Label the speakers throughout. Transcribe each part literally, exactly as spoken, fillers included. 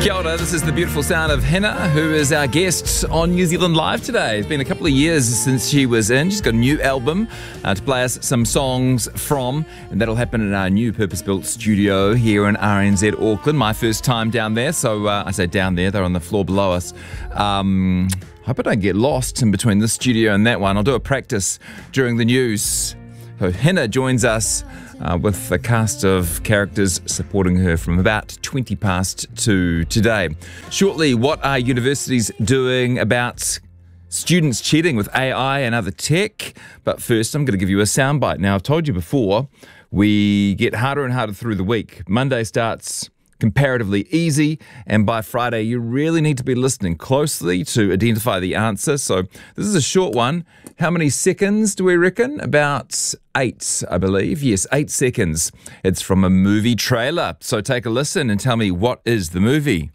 Speaker 1: Kia ora, this is the beautiful sound of Henna, who is our guest on New Zealand Live today. It's been a couple of years since she was in. She's got a new album uh, to play us some songs from, and that'll happen in our new purpose-built studio here in R N Z Auckland. My first time down there, so uh, I say down there, they're on the floor below us. Um, hope I don't get lost in between this studio and that one. I'll do a practice during the news. So Henna joins us Uh, with a cast of characters supporting her from about twenty past two today. Shortly, what are universities doing about students cheating with A I and other tech? But first, I'm going to give you a soundbite. Now, I've told you before, we get harder and harder through the week. Monday starts comparatively easy, and by Friday you really need to be listening closely to identify the answer. So this is a short one. How many seconds do we reckon? About eight, I believe. Yes, eight seconds. It's from a movie trailer. So take a listen and tell me, what is the movie?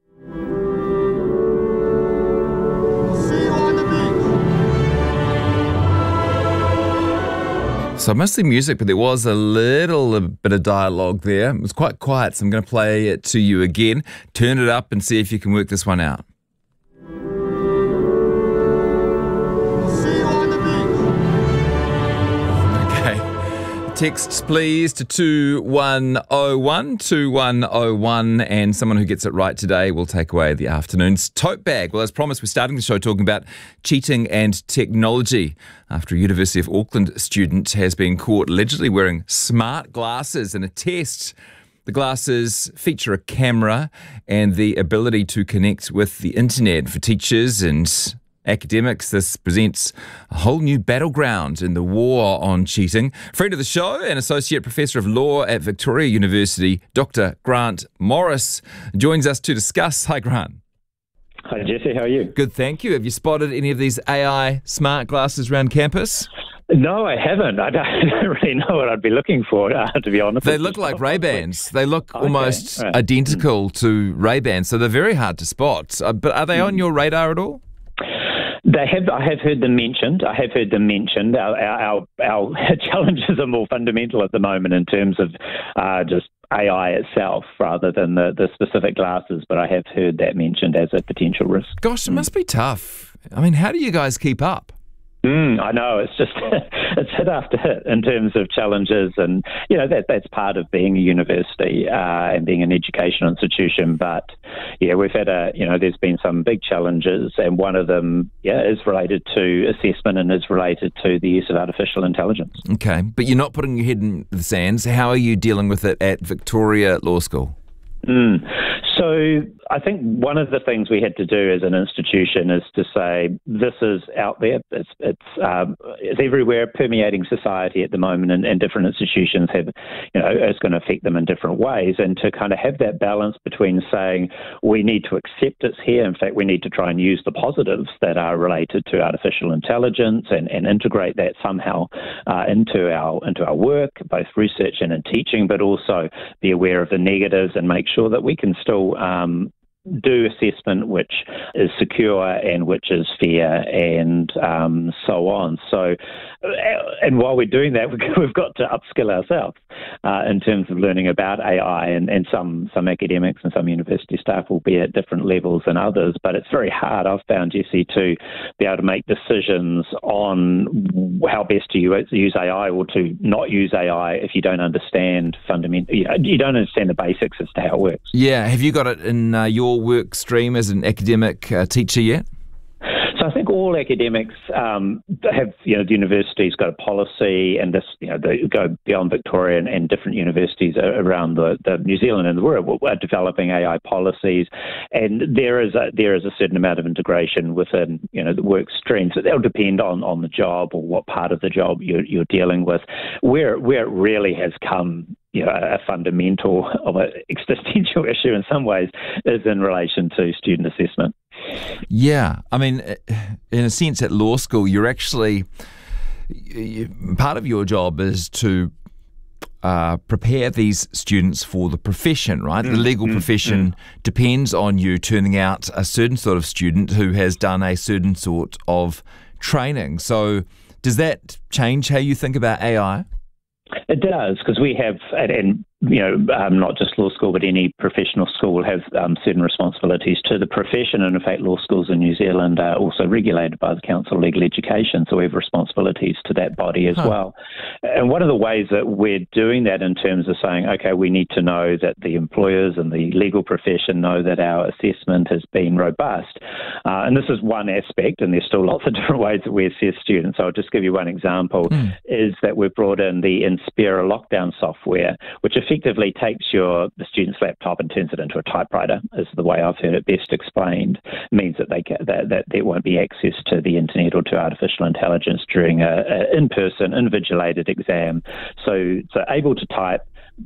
Speaker 2: See you on the beach.
Speaker 1: So mostly music, but there was a little bit of dialogue there. It was quite quiet, so I'm going to play it to you again. Turn it up and see if you can work this one out.
Speaker 2: See you on the beach.
Speaker 1: Okay. Texts, please, to two one oh one, two one oh one, and someone who gets it right today will take away the afternoon's tote bag. Well, as promised, we're starting the show talking about cheating and technology after a University of Auckland student has been caught allegedly wearing smart glasses in a test. The glasses feature a camera and the ability to connect with the internet. For teachers and academics, this presents a whole new battleground in the war on cheating. Friend of the show and Associate Professor of Law at Victoria University, Doctor Grant Morris, joins us to discuss. Hi, Grant.
Speaker 3: Hi, Jesse. How are you?
Speaker 1: Good, thank you. Have you spotted any of these A I smart glasses around campus?
Speaker 3: No, I haven't. I don't, I don't really know what I'd be looking for, uh, to be honest.
Speaker 1: They look like Ray-Bans. They look
Speaker 3: Okay,
Speaker 1: almost
Speaker 3: right.
Speaker 1: identical to Ray-Bans, so they're very hard to spot. Uh, but are they on your radar at all?
Speaker 3: They have. I have heard them mentioned. I have heard them mentioned. Our our, our, our challenges are more fundamental at the moment in terms of uh, just A I itself rather than the, the specific glasses, but I have heard that mentioned as a potential risk.
Speaker 1: Gosh, it must be tough. I mean, how do you guys keep up?
Speaker 3: Mm, I know, it's just, it's hit after hit in terms of challenges, and, you know, that that's part of being a university uh, and being an educational institution. But, yeah, we've had a, you know, there's been some big challenges, and one of them, yeah, is related to assessment and is related to the use of artificial intelligence.
Speaker 1: Okay, but you're not putting your head in the sands. How are you dealing with it at Victoria Law School?
Speaker 3: Mm. So I think one of the things we had to do as an institution is to say this is out there. It's it's, um, it's everywhere, permeating society at the moment, and, and different institutions have, you know, it's going to affect them in different ways. And to kind of have that balance between saying we need to accept it's here. In fact, we need to try and use the positives that are related to artificial intelligence and, and integrate that somehow uh, into our into our work, both research and in teaching, but also be aware of the negatives and make sure that we can still um, do assessment which is secure and which is fair and um, so on. So, and while we're doing that, we've got to upskill ourselves uh, in terms of learning about A I, and, and some, some academics and some university staff will be at different levels than others, but it's very hard, I've found, Jesse, to be able to make decisions on how best to use A I or to not use A I if you don't understand fundamental, you don't understand the basics as to how it works.
Speaker 1: Yeah, have you got it in uh, your work stream as an academic uh, teacher yet?
Speaker 3: So I think all academics um, have, you know, the university's got a policy, and this, you know, they go beyond Victoria, and, and different universities around the, the New Zealand and the world are developing A I policies, and there is a there is a certain amount of integration within, you know, the work streams. So that'll depend on, on the job or what part of the job you're, you're dealing with. Where where it really has come, you know, a fundamental of an existential issue in some ways is in relation to student assessment.
Speaker 1: Yeah, I mean, in a sense, at law school, you're actually, you, part of your job is to uh, prepare these students for the profession, right? Mm, the legal mm, profession mm. depends on you turning out a certain sort of student who has done a certain sort of training. So does that change how you think about A I?
Speaker 3: It does, because we have, and you know, um, not just law school, but any professional school will have um, certain responsibilities to the profession. And in fact, law schools in New Zealand are also regulated by the Council of Legal Education, so we have responsibilities to that body as huh. well. And one of the ways that we're doing that in terms of saying, okay, we need to know that the employers and the legal profession know that our assessment has been robust. Uh, and this is one aspect, and there's still lots of different ways that we assess students. So I'll just give you one example, mm. is that we've brought in the Inspira lockdown software, which effectively takes your the student's laptop and turns it into a typewriter, is the way I've heard it best explained. It means that they can, that, that there won't be access to the internet or to artificial intelligence during a, a in-person, invigilated exam. So, so able to type,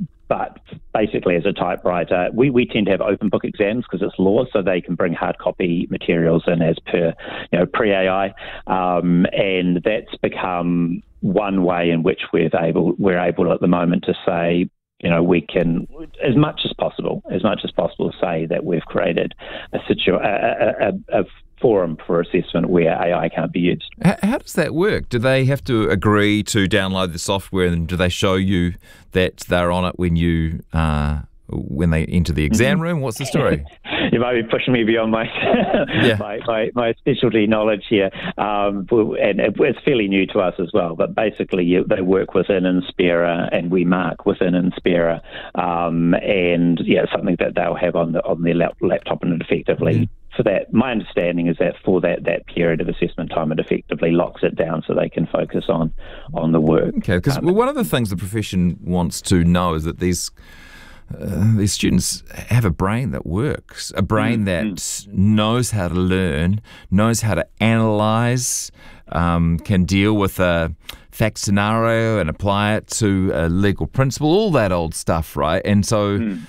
Speaker 3: but basically as a typewriter, we, we tend to have open book exams because it's law, so they can bring hard copy materials in as per, you know, pre-A I, um, and that's become one way in which we've able we're able at the moment to say, you know, we can, as much as possible, as much as possible, say that we've created a situ a, a, a forum for assessment where A I can't be used.
Speaker 1: How, how does that work? Do they have to agree to download the software, and do they show you that they're on it when you uh, when they enter the exam room? What's the story?
Speaker 3: You might be pushing me beyond my yeah. my, my, my specialty knowledge here, um, and it's fairly new to us as well. But basically, you, they work within Inspira, and we mark within Inspira, um, and yeah, something that they'll have on the on their lap, laptop, and it effectively. Mm-hmm. For that, my understanding is that for that, that period of assessment time, it effectively locks it down so they can focus on on the work.
Speaker 1: Okay, because um, well, one of the things the profession wants to know is that these uh, these students have a brain that works, a brain mm, that mm. knows how to learn, knows how to analyse, um, can deal with a fact scenario and apply it to a legal principle, all that old stuff, right? And so. Mm.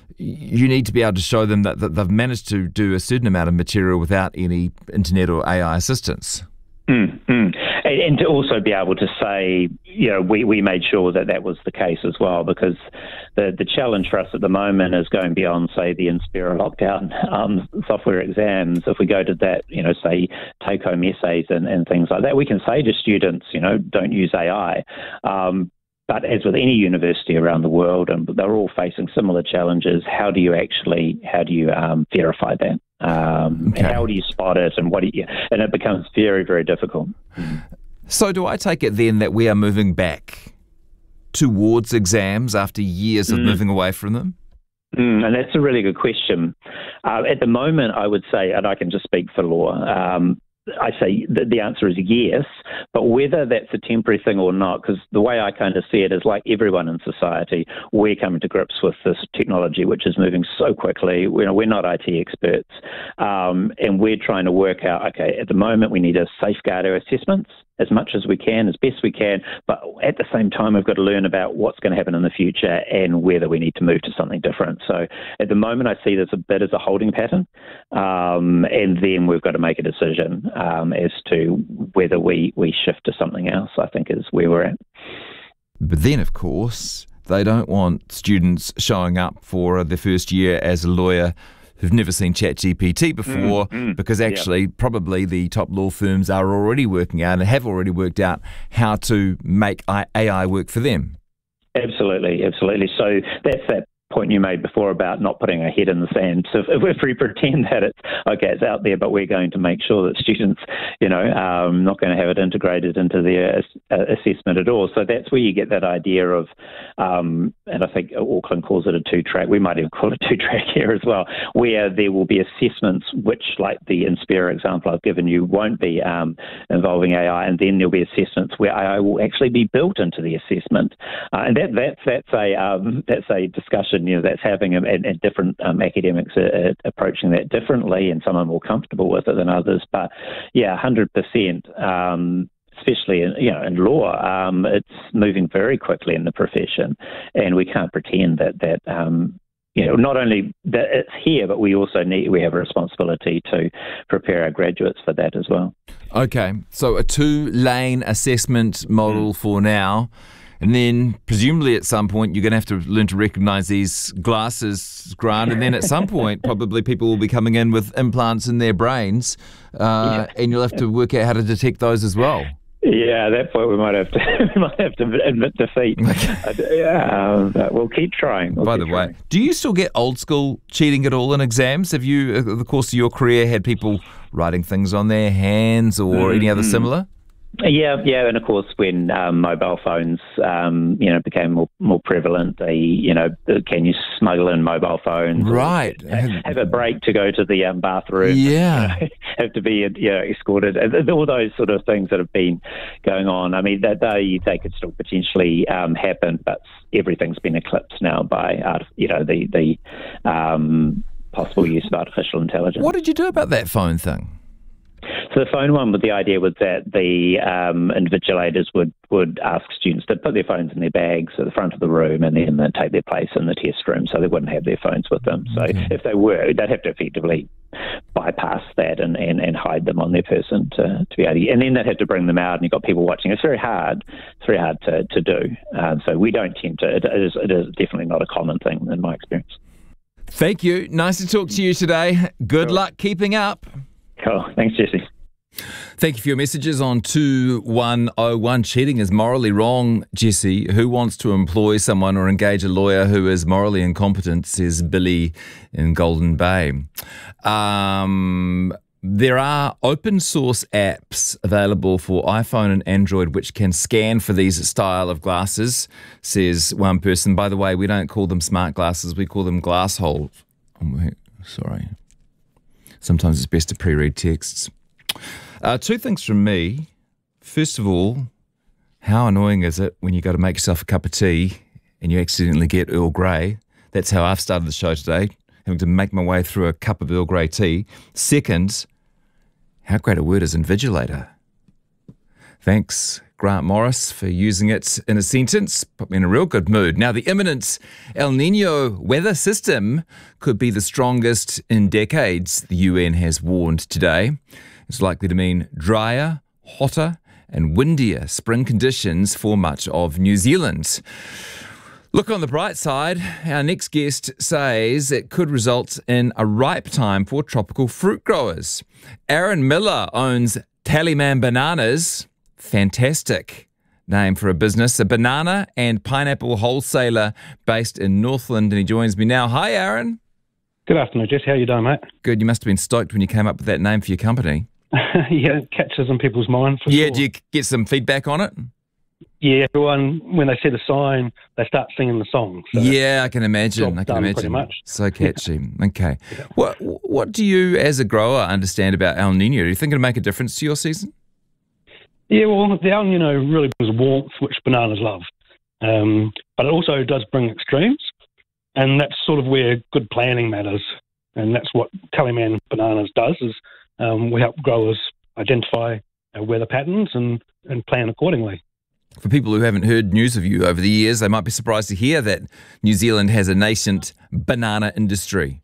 Speaker 1: You need to be able to show them that, that they've managed to do a certain amount of material without any internet or A I assistance.
Speaker 3: Mm, mm. And, and to also be able to say, you know, we, we made sure that that was the case as well, because the, the challenge for us at the moment is going beyond, say, the Inspira lockdown um, software exams. If we go to that, you know, say, take-home essays and, and things like that, we can say to students, you know, don't use A I. Um, But as with any university around the world, and they're all facing similar challenges, how do you actually, how do you um, verify that? Um, okay. And how do you spot it? And what do you, and it becomes very, very difficult.
Speaker 1: So do I take it then that we are moving back towards exams after years of mm. moving away from them?
Speaker 3: Mm, and that's a really good question. Uh, at the moment, I would say, and I can just speak for law, um, I say that the answer is yes, but whether that's a temporary thing or not, because the way I kind of see it is like everyone in society, we're coming to grips with this technology, which is moving so quickly. You know, we're not I T experts, um, and we're trying to work out, okay, at the moment we need to safeguard our assessments as much as we can, as best we can, but at the same time we've got to learn about what's going to happen in the future and whether we need to move to something different. So at the moment I see this a bit as a holding pattern, um, and then we've got to make a decision um, as to whether we, we shift to something else, I think is where we're at.
Speaker 1: But then, of course, they don't want students showing up for their first year as a lawyer who've never seen ChatGPT before, mm, mm, because actually yeah. probably the top law firms are already working out and have already worked out how to make A I work for them.
Speaker 3: Absolutely, absolutely. So that's that point you made before about not putting our head in the sand. So if, if we pretend that it's, okay, it's out there, but we're going to make sure that students, you know, um, not going to have it integrated into their uh, assessment at all. So that's where you get that idea of, um, and I think Auckland calls it a two-track, we might even call it two-track here as well, where there will be assessments which, like the Inspira example I've given you, won't be um, involving A I, and then there'll be assessments where A I will actually be built into the assessment. Uh, and that, that's, that's, a, um, that's a discussion you know, that's having, and, and different um, academics are, are approaching that differently, and some are more comfortable with it than others. But yeah, one hundred percent, um, especially in, you know, in law, um, it's moving very quickly in the profession, and we can't pretend that that um, you know, not only that it's here, but we also need we have a responsibility to prepare our graduates for that as well.
Speaker 1: Okay, so a two-lane assessment model mm. for now. And then presumably at some point you're going to have to learn to recognise these glasses, Grant, and then at some point probably people will be coming in with implants in their brains uh, yeah. and you'll have to work out how to detect those as well.
Speaker 3: Yeah, at that point we might have to we might have to admit defeat. Yeah, um, but we'll keep trying. We'll
Speaker 1: By
Speaker 3: keep
Speaker 1: the way,
Speaker 3: trying.
Speaker 1: do you still get old school cheating at all in exams? Have you, over the course of your career, had people writing things on their hands or mm-hmm. any other similar?
Speaker 3: Yeah, yeah, and of course, when um, mobile phones, um, you know, became more more prevalent, they, you know, can you smuggle in mobile phones?
Speaker 1: Right.
Speaker 3: Have, have a break to go to the um, bathroom.
Speaker 1: Yeah.
Speaker 3: You know, have to be, you know, escorted. All those sort of things that have been going on. I mean, that they they could still potentially um, happen, but everything's been eclipsed now by, art, you know, the the um, possible use of artificial intelligence.
Speaker 1: What did you do about that phone thing?
Speaker 3: So the phone one, but the idea was that the um, invigilators would, would ask students to put their phones in their bags at the front of the room and then they'd take their place in the test room so they wouldn't have their phones with them. So okay. if they were, they'd have to effectively bypass that and, and, and hide them on their person to, to be able to, and then they'd have to bring them out and you've got people watching. It's very hard. It's very hard to, to do. Um, so we don't tend to, it is, it is definitely not a common thing in my experience.
Speaker 1: Thank you. Nice to talk to you today. Good
Speaker 3: cool.
Speaker 1: luck keeping up.
Speaker 3: Cool. Thanks, Jesse.
Speaker 1: Thank you for your messages on two one oh one. Cheating is morally wrong, Jesse. Who wants to employ someone or engage a lawyer who is morally incompetent, says Billy in Golden Bay. Um, there are open source apps available for iPhone and Android which can scan for these style of glasses, says one person. By the way, we don't call them smart glasses, we call them glass holes. Oh, wait, sorry. Sometimes it's best to pre-read texts. Uh, two things from me. First of all, how annoying is it when you go to make yourself a cup of tea and you accidentally get Earl Grey? That's how I've started the show today, having to make my way through a cup of Earl Grey tea. Second, how great a word is invigilator. Thanks, Grant Morris, for using it in a sentence. Put me in a real good mood. Now, the imminent El Niño weather system could be the strongest in decades, the U N has warned today. It's likely to mean drier, hotter and windier spring conditions for much of New Zealand. Look on the bright side, our next guest says it could result in a ripe time for tropical fruit growers. Aaron Miller owns Tallyman Bananas. Fantastic name for a business. A banana and pineapple wholesaler based in Northland, and he joins me now. Hi, Aaron.
Speaker 4: Good afternoon, Jess. How are you doing, mate?
Speaker 1: Good. You must have been stoked when you came up with that name for your company.
Speaker 4: Yeah, it catches in people's minds. For
Speaker 1: yeah,
Speaker 4: sure.
Speaker 1: do you get some feedback on it?
Speaker 4: Yeah, everyone, when they see the sign, they start singing the song. So
Speaker 1: yeah, I can imagine. I can imagine.
Speaker 4: Pretty much.
Speaker 1: So catchy. Okay. Yeah. What What do you, as a grower, understand about El Niño? Do you think it'll make a difference to your season?
Speaker 4: Yeah, well, the El Niño really brings warmth, which bananas love. Um, but it also does bring extremes, and that's sort of where good planning matters. And that's what Tallyman Bananas does, is um, we help growers identify uh, weather patterns and, and plan accordingly.
Speaker 1: For people who haven't heard news of you over the years, they might be surprised to hear that New Zealand has a nascent banana industry.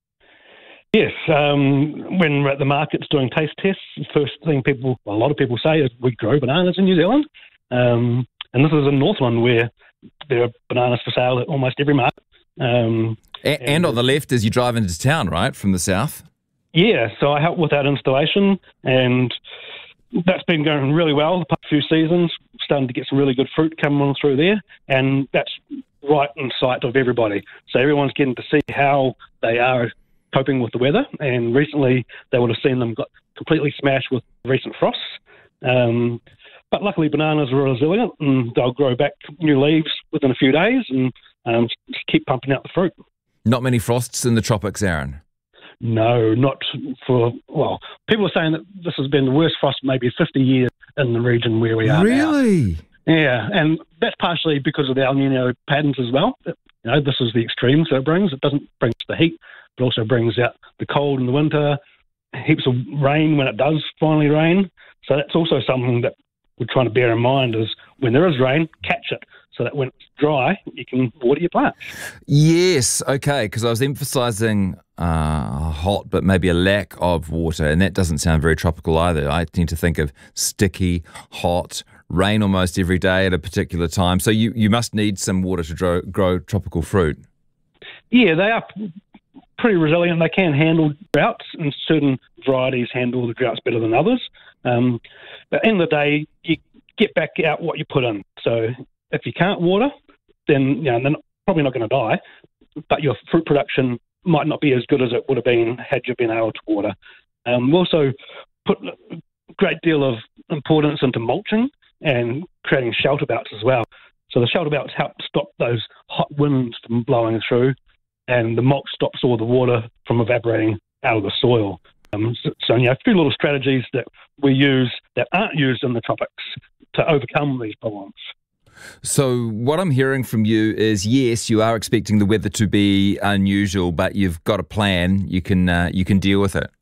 Speaker 4: Yes, um, when we're at the markets doing taste tests, the first thing people, well, a lot of people say is we grow bananas in New Zealand. Um, and this is in Northland where there are bananas for sale at almost every market. Um,
Speaker 1: and, and on the left as you drive into town, right, from the south?
Speaker 4: Yeah, so I help with that installation, and that's been going really well the past few seasons, starting to get some really good fruit coming on through there, and that's right in sight of everybody. So everyone's getting to see how they are coping with the weather, and recently they would have seen them got completely smashed with recent frosts. Um, but luckily bananas are resilient, and they'll grow back new leaves within a few days and um, just keep pumping out the fruit.
Speaker 1: Not many frosts in the tropics, Aaron?
Speaker 4: No, not for, well, people are saying that this has been the worst frost maybe fifty years in the region where we are
Speaker 1: Really?
Speaker 4: now. Yeah, and that's partially because of the El Niño patterns as well. You know, this is the extremes that it brings. It doesn't bring the heat, but also brings out the cold in the winter, heaps of rain when it does finally rain. So that's also something that we're trying to bear in mind, is when there is rain, catch it, so that when it's dry, you can water your plants.
Speaker 1: Yes, okay, because I was emphasising uh, hot, but maybe a lack of water, and that doesn't sound very tropical either. I tend to think of sticky, hot, rain almost every day at a particular time. So you, you must need some water to grow, grow tropical fruit.
Speaker 4: Yeah, they are pretty resilient. They can handle droughts, and certain varieties handle the droughts better than others. Um, but at the end of the day, you get back out what you put in. So if you can't water, then you know, they're not, probably not going to die, but your fruit production might not be as good as it would have been had you been able to water. Um, we also put a great deal of importance into mulching and creating shelter belts as well. So the shelter belts help stop those hot winds from blowing through, and the mulch stops all the water from evaporating out of the soil. Um, so, so, you know, a few little strategies that we use that aren't used in the tropics to overcome these problems.
Speaker 1: So what I'm hearing from you is, yes, you are expecting the weather to be unusual, but you've got a plan. You can uh, you can deal with it.